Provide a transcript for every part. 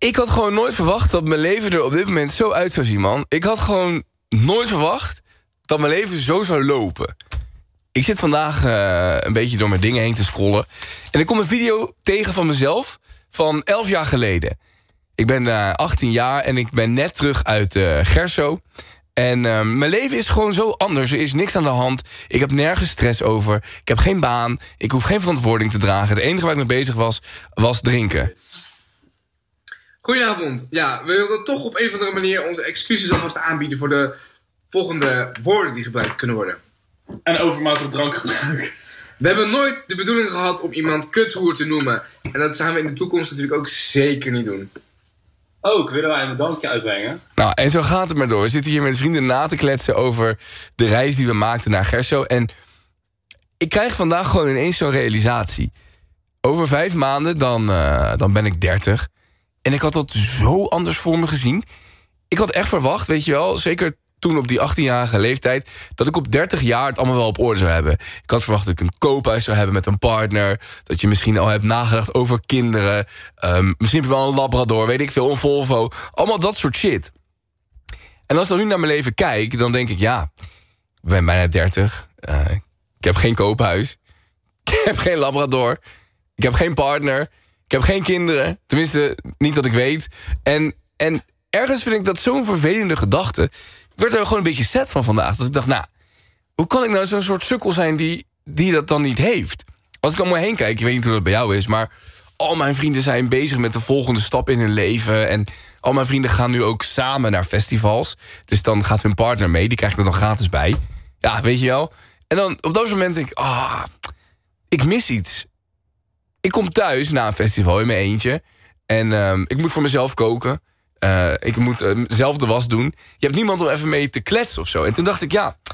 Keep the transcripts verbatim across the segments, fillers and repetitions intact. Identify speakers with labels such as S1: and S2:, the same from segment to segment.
S1: Ik had gewoon nooit verwacht dat mijn leven er op dit moment zo uit zou zien, man. Ik had gewoon nooit verwacht dat mijn leven zo zou lopen. Ik zit vandaag uh, een beetje door mijn dingen heen te scrollen. En ik kom een video tegen van mezelf van elf jaar geleden. Ik ben uh, achttien jaar en ik ben net terug uit uh, Gerso. En uh, mijn leven is gewoon zo anders. Er is niks aan de hand. Ik heb nergens stress over. Ik heb geen baan. Ik hoef geen verantwoording te dragen. Het enige waar ik mee bezig was, was drinken.
S2: Goedenavond. Ja, we wilden toch op een of andere manier onze excuses alvast aanbieden voor de volgende woorden die gebruikt kunnen worden.
S3: En overmatig drankgebruik.
S2: We hebben nooit de bedoeling gehad om iemand kuthoer te noemen. En dat gaan we in de toekomst natuurlijk ook zeker niet doen.
S3: Ook willen wij een dankje uitbrengen.
S1: Nou, en zo gaat het maar door. We zitten hier met vrienden na te kletsen over de reis die we maakten naar Gerso. En ik krijg vandaag gewoon ineens zo'n realisatie. Over vijf maanden, dan, uh, dan ben ik dertig. En ik had dat zo anders voor me gezien. Ik had echt verwacht, weet je wel, zeker toen op die achttienjarige leeftijd, dat ik op dertig jaar het allemaal wel op orde zou hebben. Ik had verwacht dat ik een koophuis zou hebben met een partner. Dat je misschien al hebt nagedacht over kinderen. Um, misschien wel een Labrador, weet ik veel, een Volvo. Allemaal dat soort shit. En als ik dan nu naar mijn leven kijk, dan denk ik, ja, ik ben bijna dertig. Uh, ik heb geen koophuis. Ik heb geen Labrador. Ik heb geen partner. Ik heb geen kinderen. Tenminste, niet dat ik weet. En, en ergens vind ik dat zo'n vervelende gedachte. Ik werd er gewoon een beetje sad van vandaag. Dat ik dacht, nou, hoe kan ik nou zo'n soort sukkel zijn die, die dat dan niet heeft? Als ik om me heen kijk, ik weet niet hoe dat bij jou is, maar al mijn vrienden zijn bezig met de volgende stap in hun leven. En al mijn vrienden gaan nu ook samen naar festivals. Dus dan gaat hun partner mee, die krijgt er dan gratis bij. Ja, weet je wel. En dan op dat moment denk ik, ah, oh, ik mis iets. Ik kom thuis na een festival in mijn eentje. En uh, ik moet voor mezelf koken. Uh, ik moet uh, zelf de was doen. Je hebt niemand om even mee te kletsen of zo. En toen dacht ik, ja,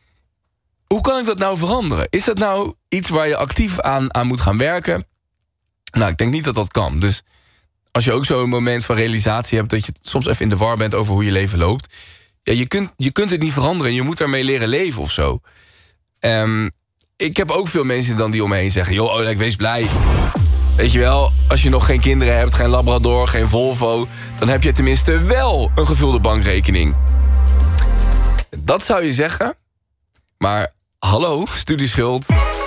S1: hoe kan ik dat nou veranderen? Is dat nou iets waar je actief aan, aan moet gaan werken? Nou, ik denk niet dat dat kan. Dus als je ook zo'n moment van realisatie hebt, dat je soms even in de war bent over hoe je leven loopt. Ja, je kunt, je kunt het niet veranderen en je moet daarmee leren leven of zo. Um, ik heb ook veel mensen dan die om me heen zeggen, joh, Oleg, wees blij. Weet je wel, als je nog geen kinderen hebt, geen Labrador, geen Volvo, dan heb je tenminste wel een gevulde bankrekening. Dat zou je zeggen. Maar hallo, studieschuld.